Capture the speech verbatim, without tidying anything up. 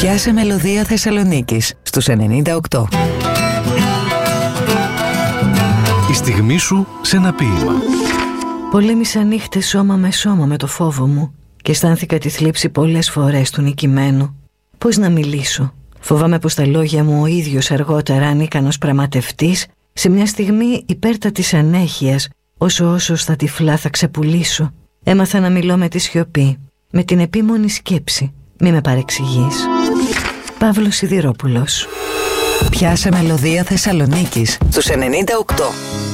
Πιάσε μελωδία Θεσσαλονίκης στους ενενήντα οκτώ. Η στιγμή σου σε ένα ποίημα. Πολέμησα νύχτες σώμα με σώμα με το φόβο μου και αισθάνθηκα τη θλίψη πολλές φορές του νικημένου. Πώς να μιλήσω? Φοβάμαι πως τα λόγια μου ο ίδιος αργότερα ανίκανος πραγματευτής σε μια στιγμή υπέρτατης ανέχειας όσο όσο στα τυφλά θα ξεπουλήσω. Έμαθα να μιλώ με τη σιωπή, με την επίμονη σκέψη. Μη με παρεξηγείς. Παύλος Σιδηρόπουλος. Πιάσε μελωδία Θεσσαλονίκης στους ενενήντα οκτώ.